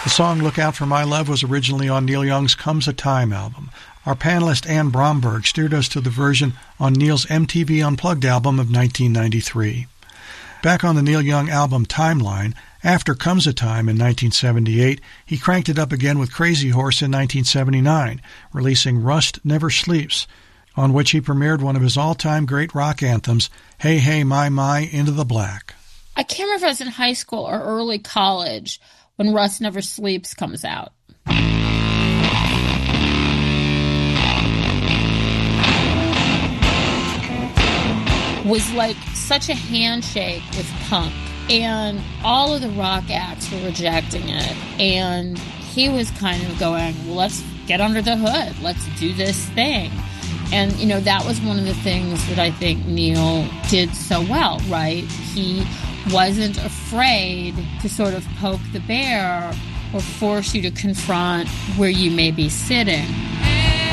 The song Look Out for My Love was originally on Neil Young's Comes a Time album. Our panelist Anne Bromberg steered us to the version on Neil's MTV Unplugged album of 1993. Back on the Neil Young album Timeline, after Comes a Time in 1978, he cranked it up again with Crazy Horse in 1979, releasing Rust Never Sleeps, on which he premiered one of his all-time great rock anthems, Hey Hey My Into the Black. I can't remember if I was in high school or early college when Rust Never Sleeps comes out. Was like such a handshake with punk, and all of the rock acts were rejecting it, and he was kind of going, well, let's get under the hood, let's do this thing. And, you know, that was one of the things that I think Neil did so well, right? He wasn't afraid to sort of poke the bear or force you to confront where you may be sitting.